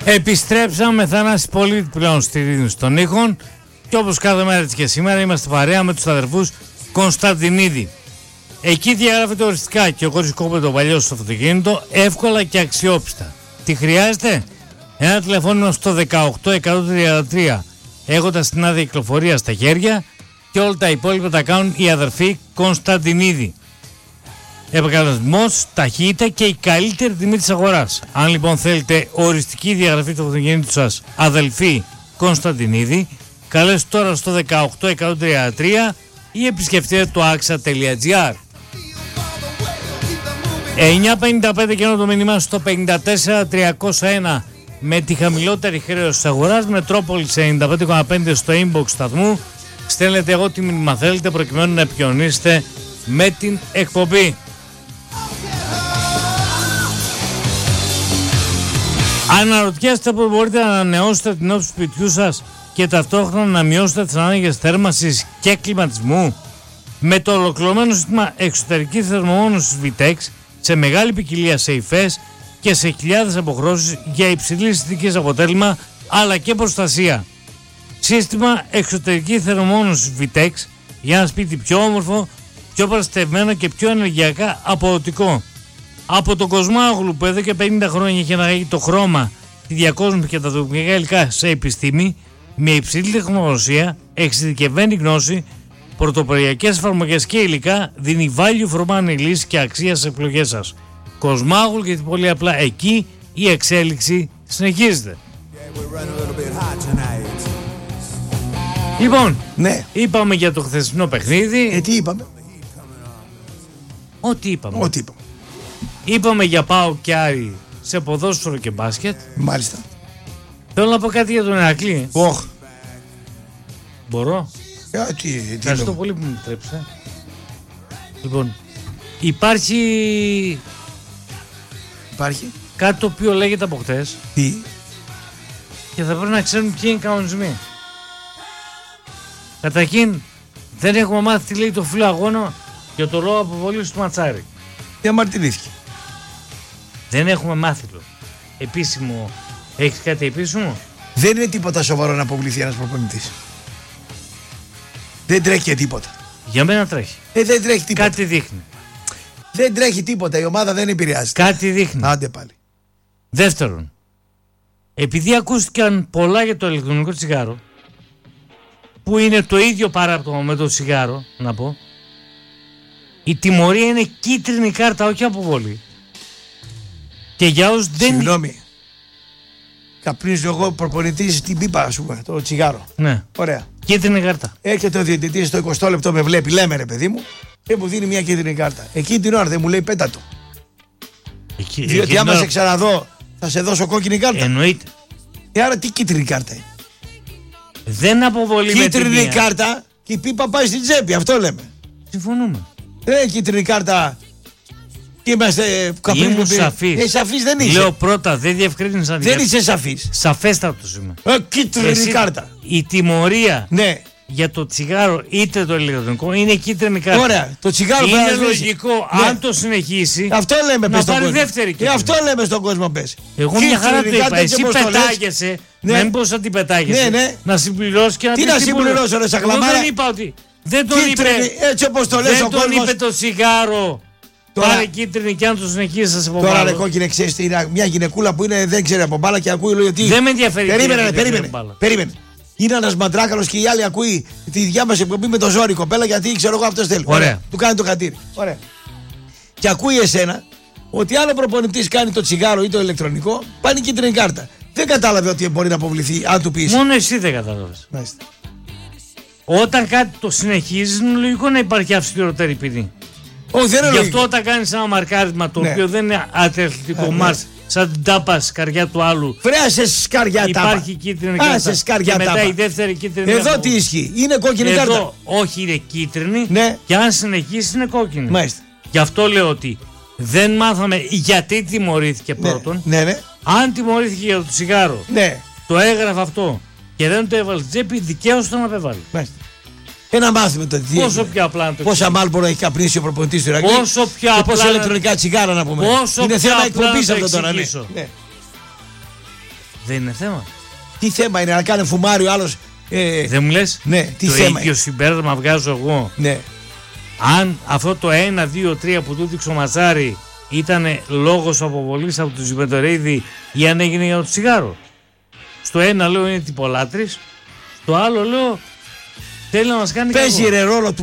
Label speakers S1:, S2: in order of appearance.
S1: Επιστρέψαμε, Θανάση Πολίτη πλέον στη ρύθμιση των ήχων και όπως κάθε μέρα και σήμερα είμαστε παρέα με τους αδερφούς Κωνσταντινίδη. Εκεί διαγράφεται οριστικά και ο κορισκόπεδο το παλιό στο αυτοκίνητο εύκολα και αξιόπιστα. Τι χρειάζεται? Ένα τηλεφώνημα στο 18133 έχοντας την άδεια κυκλοφορία στα χέρια και όλα τα υπόλοιπα τα κάνουν οι αδερφοί Κωνσταντινίδη. Επαγγελματισμός, ταχύτητα και η καλύτερη τιμή της αγοράς. Αν λοιπόν θέλετε οριστική διαγραφή του αυτοκινήτου σας, αδελφοί Κωνσταντινίδη, καλέστε τώρα στο 18133 ή επισκεφτείτε το axa.gr. 9.55 και το μήνυμα στο 54.301 με τη χαμηλότερη χρέωση της αγοράς, Μετρόπολης 95,5 στο inbox σταθμού. Στέλνετε εγώ τι μήνυμα θέλετε προκειμένου να επικοινωνήσετε με την εκπομπή. Αναρωτιέστε που μπορείτε να ανανεώσετε την όψη του σπιτιού σας και ταυτόχρονα να μειώσετε τις ανάγκες θέρμανσης και κλιματισμού. Με το ολοκληρωμένο σύστημα εξωτερικής θερμομόνωσης Vitex σε μεγάλη ποικιλία σε υφές και σε χιλιάδες αποχρώσεις για υψηλή αισθητικής αποτέλεσμα αλλά και προστασία. Σύστημα εξωτερικής θερμομόνωσης Vitex για ένα σπίτι πιο όμορφο, πιο προστατευμένο και πιο ενεργειακά αποδοτικό. Από τον Κοσμάγλου που εδώ και 50 χρόνια έχει αναγάγει το χρώμα, τη διακόσμηση και τα δοκιμικά υλικά σε επιστήμη, με υψηλή τεχνογνωσία, εξειδικευμένη γνώση, πρωτοποριακές εφαρμογές και υλικά, δίνει value for money λύση και αξία στις επιλογές σας. Κοσμάγλου, γιατί πολύ απλά εκεί η εξέλιξη συνεχίζεται. Λοιπόν,
S2: ναι.
S1: Είπαμε για το χθεσινό παιχνίδι.
S2: Τι είπαμε?
S1: Ό,τι είπαμε.
S2: Είπαμε.
S1: Είπαμε για ΠΑΟΚ και Άρη σε ποδόσφαιρο και μπάσκετ.
S2: Μάλιστα.
S1: Θέλω να πω κάτι για τον Ηρακλή. Μπορώ? Ευχαριστώ πολύ που μου επιτρέψετε. Λοιπόν, υπάρχει κάτι το οποίο λέγεται από χτες.
S2: Τι?
S1: Και θα πρέπει να ξέρουμε ποιοι είναι οι κανονισμοί. Καταρχήν, δεν έχουμε μάθει τι λέει το φίλο αγώνα για το λόγο αποβολής του Ματσάρη.
S2: Διαμαρτυρήθηκε.
S1: Δεν έχουμε μάθει το επίσημο. Έχεις κάτι επίσημο?
S2: Δεν είναι τίποτα σοβαρό να αποβληθεί ένας προπονητής. Δεν τρέχει και τίποτα.
S1: Για μένα τρέχει.
S2: Δεν τρέχει τίποτα.
S1: Κάτι δείχνει.
S2: Δεν τρέχει τίποτα. Η ομάδα δεν επηρεάζεται.
S1: Κάτι δείχνει.
S2: Άντε πάλι.
S1: Δεύτερον, επειδή ακούστηκαν πολλά για το ηλεκτρονικό τσιγάρο, που είναι το ίδιο παράπτωμα με το τσιγάρο, να πω, η τιμωρία είναι κίτρινη κάρτα, όχι αποβολή. Και για όσους δεν...
S2: Συγγνώμη. Καπνίζω εγώ προπονητής την πίπα, ας πούμε, το τσιγάρο.
S1: Ναι.
S2: Ωραία.
S1: Κίτρινη κάρτα.
S2: Έρχεται ο διαιτητής στο 20 λεπτό, με βλέπει, λέμε ρε παιδί μου, και μου δίνει μια κίτρινη κάρτα. Εκείνη την ώρα δεν μου λέει πέτα το. Διότι άμα σε ξαναδώ, θα σε δώσω κόκκινη κάρτα.
S1: Εννοείται.
S2: Άρα τι κίτρινη κάρτα είναι?
S1: Δεν αποβολή με την
S2: κίτρινη κάρτα και η πίπα πάει στην τσέπη, αυτό λέμε.
S1: Συμφωνούμε.
S2: Κίτρινη κάρτα. Είμαστε
S1: Ήμουν σαφής.
S2: Σαφής δεν είσαι.
S1: Λέω πρώτα, δεν διευκρίνησα.
S2: Δεν είσαι σαφής.
S1: Σαφέστατος είμαι.
S2: Κίτρινη κάρτα.
S1: Η τιμωρία,
S2: ναι,
S1: για το τσιγάρο είτε το ηλεκτρονικό είναι κίτρινη κάρτα.
S2: Ωραία. Το τσιγάρο
S1: είναι λογικό, ναι, αν το συνεχίσει,
S2: αυτό λέμε,
S1: να πάρει δεύτερη κίτρινη.
S2: Αυτό λέμε στον κόσμο, πες.
S1: Εγώ μια χαρά το είπα. Εσύ πετάγεσαι.
S2: Ναι.
S1: Να μην πω ότι πετάγεσαι.
S2: Ναι.
S1: Να συμπληρώσει και να
S2: τι να συμπληρώσω, ρε Σακλαμάρα.
S1: Δεν είπα ότι. Δεν τον είπε.
S2: Έτσι όπως το λες ο κόσμος.
S1: Δεν τον είπε το τσιγάρο. Πάρε κίτρινη και αν το συνεχίσει σε
S2: τώρα ρε κόκκινη, ξέρεις, μια γυναικούλα που είναι, δεν ξέρει από μπάλα και ακούει λέει ότι.
S1: Δεν με ενδιαφέρει.
S2: Περίμενε. Είναι ένας μαντράκαλος και η άλλη ακούει τη διάμεση εκπομπή με το ζόρι κοπέλα γιατί ξέρω εγώ αυτός θέλει.
S1: Ωραία.
S2: Του κάνει το χατήρι. Ωραία. Και ακούει εσένα ότι άλλο προπονητής κάνει το τσιγάρο ή το ηλεκτρονικό, πάνε κίτρινη κάρτα. Δεν κατάλαβε ότι μπορεί να αποβληθεί αν του πεις.
S1: Μόνο εσύ δεν κατάλαβες.
S2: Μάλιστα.
S1: Όταν κάτι το συνεχίζεις, είναι λογικό να υπάρχει αυστηρότερη ποινή.
S2: Γι'
S1: αυτό όταν κάνεις ένα μαρκάρισμα το οποίο δεν είναι ατελετικό μάρς, σαν την τάπα σκαριά του άλλου.
S2: Φρέασε σκαριά τάπα.
S1: Υπάρχει κίτρινη κάρτα. Και μετά η δεύτερη κίτρινη κάρτα.
S2: Εδώ τι ισχύει, είναι κόκκινη κάρτα.
S1: Εδώ όχι, είναι κίτρινη.
S2: Ναι.
S1: Και αν συνεχίσει είναι κόκκινη.
S2: Μάλιστα.
S1: Γι' αυτό λέω ότι δεν μάθαμε γιατί τιμωρήθηκε πρώτον.
S2: Ναι.
S1: Αν τιμωρήθηκε για το τσιγάρο, το έγραφε αυτό και δεν το έβαλε στην τσέπη, δικαίως τον απέβαλε.
S2: Μάλιστα. Να μάθουμε το τι.
S1: Πόσο πιο απλά να το
S2: πόσα μάλμπορο έχει καπνίσει ο προπονητής του Ηρακλή.
S1: Πόσο πιο απλά.
S2: Και πόσα ηλεκτρονικά τσιγάρα να πούμε.
S1: Πόσο
S2: είναι
S1: πιο
S2: θέμα
S1: εκπομπής
S2: αυτό τώρα. Ναι.
S1: Δεν είναι θέμα.
S2: Τι θέμα είναι να κάνει φουμάρι ο άλλος?
S1: Δεν μου λες?
S2: Ναι, τι θέμα είναι?
S1: Το ίδιο συμπέρασμα βγάζω εγώ.
S2: Ναι.
S1: Αν αυτό το 1, 2, 3 που του δείξε ο Ματσάρη ήταν λόγος αποβολής από τον Ζιβεντορίδη ή αν έγινε για το τσιγάρο. Στο ένα λέω είναι τυπολάτρης, στο άλλο λέω θέλει να μας κάνει
S2: παίζει
S1: κακό.
S2: ρόλο του